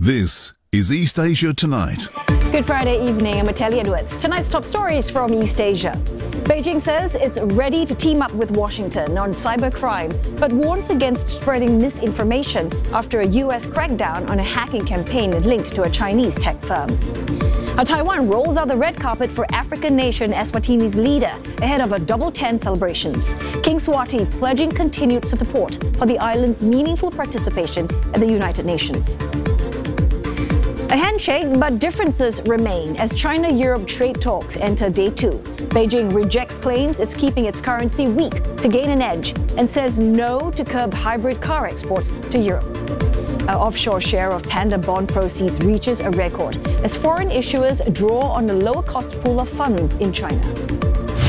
This is East Asia Tonight. Good Friday evening, I'm Natalie Edwards. Tonight's top stories from East Asia. Beijing says it's ready to team up with Washington on cybercrime, but warns against spreading misinformation after a US crackdown on a hacking campaign linked to a Chinese tech firm. Taiwan rolls out the red carpet for African nation Eswatini's leader ahead of a Double 10 celebrations. King Swati pledging continued support for the island's meaningful participation at the United Nations. A handshake, but differences remain as China-Europe trade talks enter day 2. Beijing rejects claims it's keeping its currency weak to gain an edge and says no to curb hybrid car exports to Europe. Our offshore share of Panda bond proceeds reaches a record as foreign issuers draw on the lower-cost pool of funds in China.